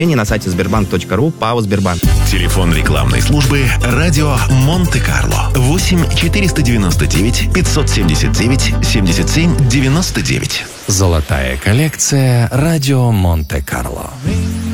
на сайте sberbank.ru ПАО «Сбербанк». Телефон рекламной службы «Радио Монте-Карло». 8-499-579-77-99. Золотая коллекция «Радио Монте-Карло».